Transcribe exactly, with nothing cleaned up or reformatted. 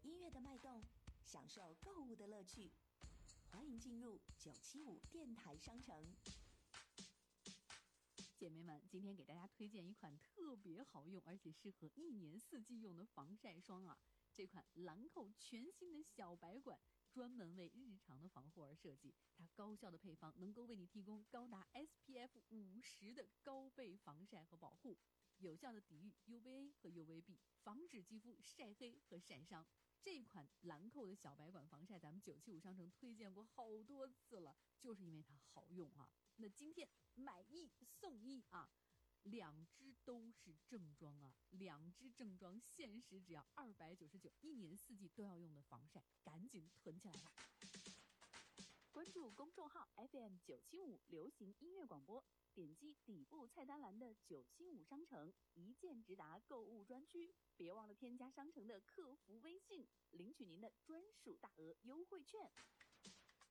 音乐的脉动，享受购物的乐趣。欢迎进入九七五电台商城。 姐妹们，今天给大家推荐一款特别好用而且适合一年四季用的防晒霜啊！这款兰蔻全新的小白管专门为日常的防护而设计，它高效的配方能够为你提供高达 S P F 五十的高倍防晒和保护，有效的抵御 U V A 和 U V B， 防止肌肤晒黑和晒伤。这款兰蔻的小白管防晒，咱们九七五商城推荐过好多次了，就是因为它好用啊。那今天买一送一啊，两支都是正装啊，两支正装限时只要二百九十九，一年四季都要用的防晒，赶紧囤起来吧！关注公众号 F M 九七五流行音乐广播，点击底部菜单栏的九七五商城，一键直达购物专区。别忘了添加商城的客服微信，领取您的专属大额优惠券。